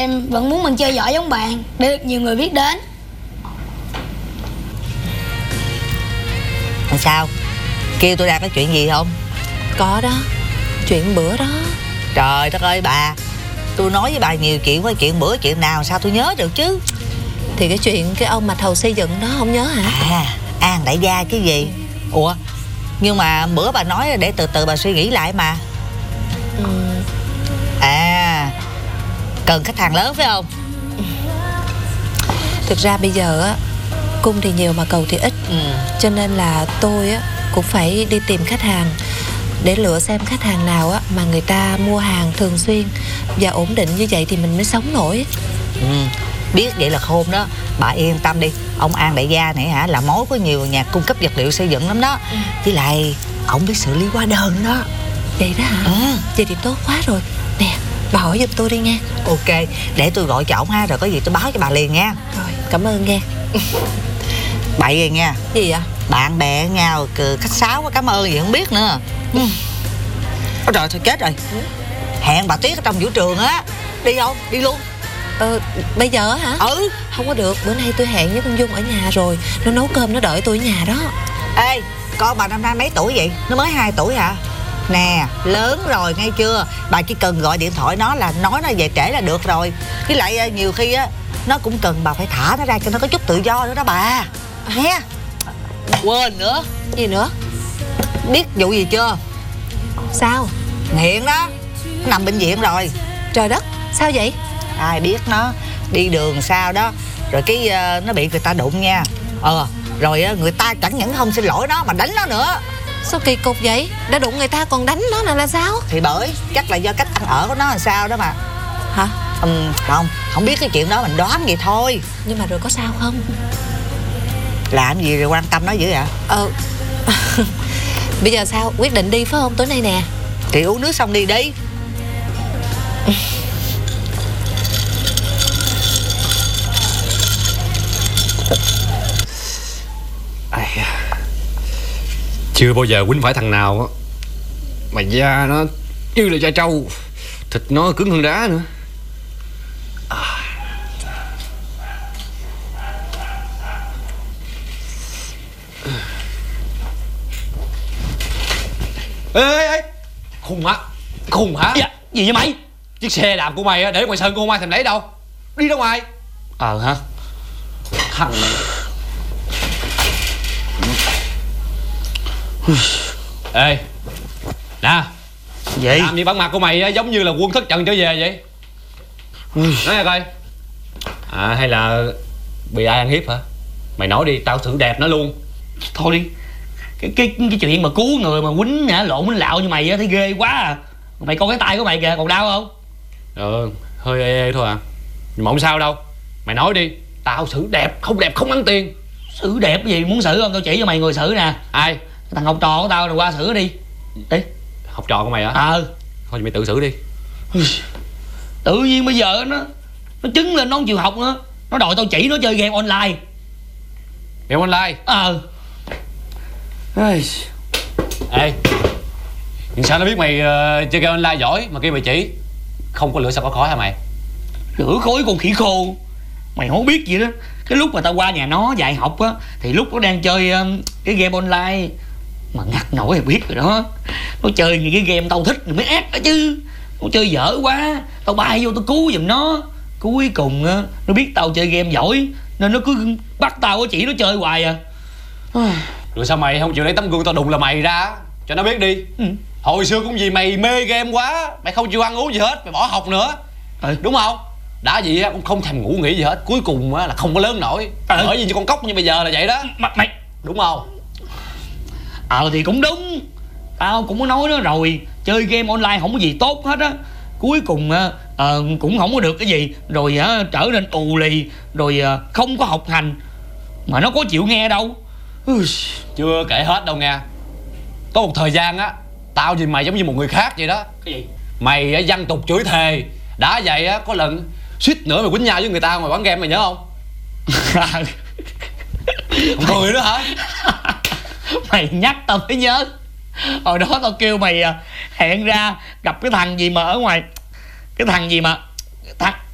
em vẫn muốn mình chơi giỏi giống bạn, để được nhiều người biết đến. Sao? Kêu tôi ra có chuyện gì không? Có đó, chuyện bữa đó. Trời đất ơi bà, tôi nói với bà nhiều chuyện quá, chuyện bữa chuyện nào sao tôi nhớ được chứ. Thì cái chuyện cái ông mà thầu xây dựng đó không nhớ hả? À, An đại gia cái gì? Ủa, nhưng mà bữa bà nói để từ từ bà suy nghĩ lại mà. À, cần khách hàng lớn phải không? Thực ra bây giờ á, cung thì nhiều mà cầu thì ít. Cho nên là tôi á cũng phải đi tìm khách hàng, để lựa xem khách hàng nào á mà người ta mua hàng thường xuyên và ổn định, như vậy thì mình mới sống nổi. Biết vậy là khôn đó. Bà yên tâm đi, ông An đại gia này hả là mối có nhiều nhà cung cấp vật liệu xây dựng lắm đó. Với lại ổng biết xử lý hóa đơn đó. Vậy đó hả? Vậy thì tốt quá rồi. Nè, bà hỏi giùm tôi đi nha. Ok, để tôi gọi cho ổng ha, rồi có gì tôi báo cho bà liền nha. Rồi, cảm ơn nha. Bậy rồi nha. Gì vậy? Bạn bè nhau khách sáo quá, cảm ơn gì không biết nữa. Ôi trời, thôi chết rồi. Hẹn bà Tuyết ở trong vũ trường á. Đi không? Đi luôn. Bây giờ hả? Không có được, bữa nay tôi hẹn với con Dung ở nhà rồi. Nó nấu cơm nó đợi tôi ở nhà đó. Ê, con bà năm nay mấy tuổi vậy? Nó mới 2 tuổi hả? Nè, lớn rồi nghe chưa? Bà chỉ cần gọi điện thoại nó là nói nó về trễ là được rồi. Với lại nhiều khi á, nó cũng cần bà phải thả nó ra cho nó có chút tự do nữa đó bà. Nghe. Quên nữa. Gì nữa? Biết vụ gì chưa? Sao? Nghiện đó. Nó nằm bệnh viện rồi. Trời đất, sao vậy? Ai biết, nó đi đường sao đó, rồi cái nó bị người ta đụng nha. Rồi người ta chẳng những không xin lỗi nó mà đánh nó nữa. Sao kỳ cục vậy? Đã đụng người ta còn đánh nó là sao? Thì bởi chắc là do cách ăn ở của nó làm sao đó mà. Hả? Không biết cái chuyện đó, mình đoán vậy thôi. Nhưng mà rồi có sao không? Làm gì rồi quan tâm nó dữ vậy? Bây giờ sao? Quyết định đi phải không? Tối nay nè. Thì uống nước xong đi đi. Chưa bao giờ quýnh phải thằng nào á mà da nó như là da trâu, thịt nó cứng hơn đá nữa. Ê, khùng hả? Dạ, gì vậy mày? Chiếc xe đạp của mày á, để ngoài sân của mày thèm lấy đâu? Đi ra ngoài. Hả? Thằng này. Ê, nè. Vậy? Làm gì bản mặt của mày á, giống như là quân thất trận trở về vậy. Nói ra coi. Hay là bị ai ăn hiếp hả? Mày nói đi, tao thử đẹp nó luôn. Thôi đi. Cái chuyện mà cứu người mà quýnh hả, lộn quýnh lạo như mày á thấy ghê quá à. Mày coi cái tay của mày kìa, còn đau không? Hơi ê thôi à. Nhưng mà không sao đâu. Mày nói đi, tao xử đẹp không ăn tiền. Xử đẹp cái gì, muốn xử không? Tao chỉ cho mày người xử nè. Ai? Thằng học trò của tao rồi, qua xử đi. Đi. Học trò của mày hả? Thôi thì mày tự xử đi. Tự nhiên bây giờ nó chứng lên nó không chịu học nữa. Nó đòi tao chỉ nó chơi game online. Game online? Ê, nhưng sao nó biết mày chơi game online giỏi mà kêu mày chỉ? Không có lửa sao có khói hả mày? Lửa khói con khỉ khô. Mày không biết gì đó. Cái lúc mà tao qua nhà nó dạy học á, thì lúc nó đang chơi cái game online mà ngặt nổi thì biết rồi đó. Nó chơi những cái game tao thích rồi mới ác đó chứ. Nó chơi dở quá, tao bay vô tao cứu giùm nó. Cuối cùng á, nó biết tao chơi game giỏi nên nó cứ bắt tao chỉ nó chơi hoài à. Rồi sao mày không chịu lấy tấm gương tao đụng là mày ra cho nó biết đi. Hồi xưa cũng vì mày mê game quá, mày không chịu ăn uống gì hết, mày bỏ học nữa. Đúng không? Đã vậy cũng không thèm ngủ nghỉ gì hết, cuối cùng là không có lớn nổi. Bởi vì như con cóc như bây giờ là vậy đó. Mày đúng không? Thì cũng đúng. Tao cũng có nói nó rồi, chơi game online không có gì tốt hết á. Cuối cùng cũng không có được cái gì. Rồi trở nên ù lì. Rồi không có học hành. Mà nó có chịu nghe đâu. Chưa kể hết đâu nghe. Có một thời gian á, tao nhìn mày giống như một người khác vậy đó. Cái gì? Mày văn tục chửi thề. Đã vậy á, có lần suýt nữa mày quýnh nhau với người ta ngoài quán game, mày nhớ không? Không cười nữa hả? Mày nhắc tao mới nhớ. Hồi đó tao kêu mày hẹn ra gặp cái thằng gì mà ở ngoài. Cái thằng gì mà